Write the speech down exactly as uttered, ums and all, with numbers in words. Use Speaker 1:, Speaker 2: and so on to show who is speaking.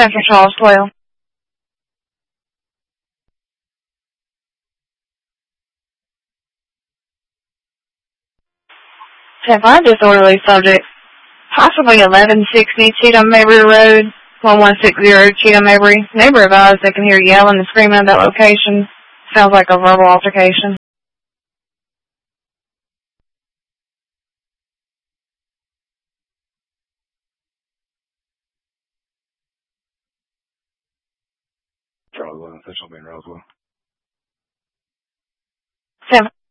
Speaker 1: Central Charles twelve. ten five disorderly subject. Possibly eleven sixty Cheatham Mabry Road, one one six zero Cheatham Mabry. Neighbor advised they can hear yelling and screaming at that location. Sounds like a verbal altercation.
Speaker 2: Charles eleven, Central Main Roswell.
Speaker 1: ten